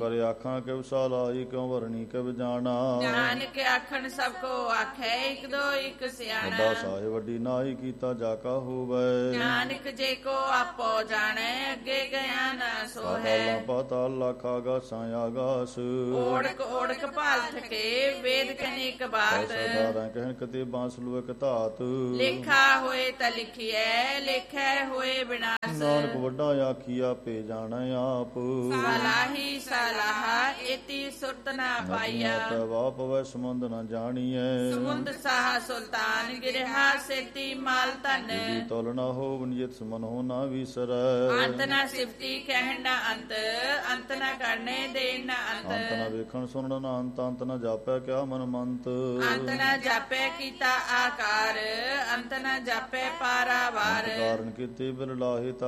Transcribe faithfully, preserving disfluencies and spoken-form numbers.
ਕਰ ਆਖਾਂ ਕਿ ਵਿਸਾਲਾਈ ਕਿਉ ਵਰਣੀ ਕਿ ਜਾਣਾ। ਨਾਨਕ ਆਖਣ ਸਭ ਕੋ ਆਖੈ ਇਕ ਦੋ ਇਕ ਸਿਆਣਾ। ਵੱਡਾ ਸਾਹਿਬ ਵੱਡੀ ਨਾਈ ਕੀਤਾ ਜਾ ਕਾ ਹੋਵੇ। ਨਾਨਕ ਜੇ ਕੋ ਆਪੋ ਜਾਣੈ ਅੱਗੇ ਗਿਆ ਨਾ ਸੋਹੈ। ਪਾਤਾਲਾ ਪਾਤਾਲ ਲੱਖ ਆਗਾਸਾਂ ਆਗਾਸ। ਓੜਕ ਓੜਕ ਭਾਲ ਥਕੇ ਵੇਦ ਕਨੇਕ ਬਾਤ। ਸਾਧਾਰਾਂ ਕਹਿਣ ਕਤੇ ਬਾਂਸ ਲੁ ਇਕ ਧਾਤ। ਲੇਖਾ ਹੋਏ ਤਾਂ ਲਿਖੀਐ ਲੇਖੈ ਹੋਏ ਵਿਨਾਸ਼। ਨਾਨਕ ਵੱਡਾ ਆਖੀ ਆਪੇ ਜਾਣੈ ਆਪ। ਸਲਾਹੀ ਸਲਾਹ ਏਤੀ ਸੁਰਤ ਨਾ ਪਾਈਆ। ਵਾ ਪਵੈ ਸਮੁੰਦ ਨ ਜਾਣੀਐ। ਸਮੁੰਦ ਸਾਹ ਸੁਲਤਾਨ ਗਿਰਹਾ ਸੇਤੀ ਮਾਲ ਧਨ। ਜੀ ਤੁਲ ਨਾ ਹੋਵ ਨਿਯਤ ਸਮਨ ਹੋ ਨਾ ਵਿਸਰੈ। ਅੰਤ ਨਾ ਸਿਫਤੀ ਕਹਿਣ ਨਾ ਅੰਤ ਅੰਤ ਨਾ ਕਰਨੇ ਦੇਣ ਨਾ ਅੰਤ। ਅੰਤ ਨਾ ਵੇਖਣ ਸੁਣਨ ਨਾ ਅੰਤ ਅੰਤ ਨਾ ਜਾਪੈ ਕਿਆ ਮਨ ਮੰਤ। ਅੰਤ ਨਾ ਜਾਪੈ ਕੀਤਾ ਆਕਾਰ ਅੰਤ ਨਾ ਜਾਪੈ ਪਾਰਾਵਾਰ। ਕਾਰਨ ਕੀਤੇ ਬਿਲ ਲਾਹੇ